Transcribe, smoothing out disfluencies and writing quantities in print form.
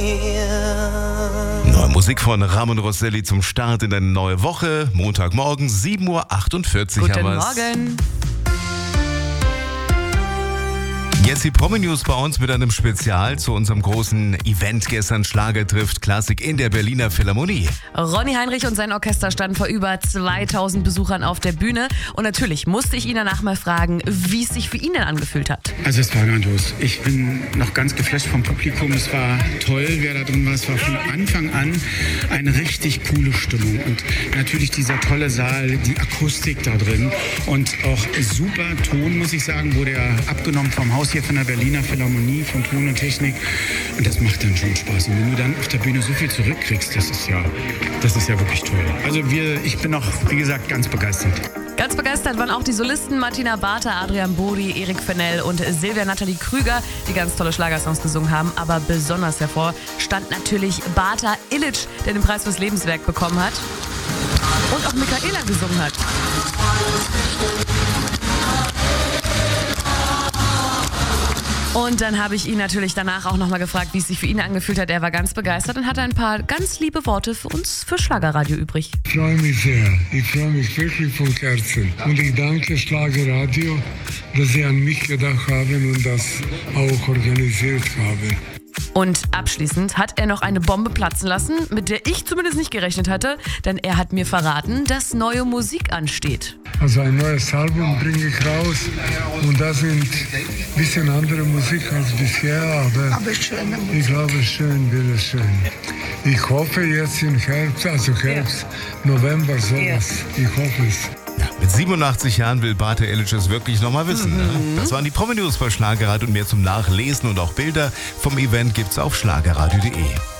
Neue Musik von Ramon Rosselli zum Start in eine neue Woche. Montagmorgen, 7.48 Uhr. Guten Morgen. Jetzt die Promi-News bei uns mit einem Spezial zu unserem großen Event gestern. Schlager trifft Klassik in der Berliner Philharmonie. Ronny Heinrich und sein Orchester standen vor über 2000 Besuchern auf der Bühne. Und natürlich musste ich ihn danach mal fragen, wie es sich für ihn denn angefühlt hat. Also es war grandios. Ich bin noch ganz geflasht vom Publikum. Es war toll, wer da drin war. Es war von Anfang an eine richtig coole Stimmung. Und natürlich dieser tolle Saal, die Akustik da drin. Und auch super Ton, muss ich sagen, wurde ja abgenommen vom Haus hier von der Berliner Philharmonie, von Ton und Technik. Und das macht dann schon Spaß. Und wenn du dann auf der Bühne so viel zurückkriegst, das ist ja wirklich toll. Also ich bin noch, wie gesagt, ganz begeistert. Ganz begeistert waren auch die Solisten Martina Barter, Adrian Bodi, Erik Fennell und Silvia Nathalie Krüger, die ganz tolle Schlagersongs gesungen haben. Aber besonders hervor stand natürlich Barta Illich, der den Preis fürs Lebenswerk bekommen hat. Und auch Michaela gesungen hat. Und dann habe ich ihn natürlich danach auch nochmal gefragt, wie es sich für ihn angefühlt hat. Er war ganz begeistert und hatte ein paar ganz liebe Worte für uns für Schlagerradio übrig. Ich freue mich sehr. Ich freue mich wirklich von Herzen. Und ich danke Schlagerradio, dass sie an mich gedacht haben und das auch organisiert haben. Und abschließend hat er noch eine Bombe platzen lassen, mit der ich zumindest nicht gerechnet hatte, denn er hat mir verraten, dass neue Musik ansteht. Also ein neues Album bringe ich raus und das sind ein bisschen andere Musik als bisher, aber ich glaube, schön wird es schön. Ich hoffe jetzt im Herbst, November sowas, ich hoffe es. Ja, mit 87 Jahren will Barta Illich es wirklich nochmal wissen. Ne? Das waren die Promi-News bei Schlagerradio und mehr zum Nachlesen und auch Bilder vom Event gibt's auf schlagerradio.de.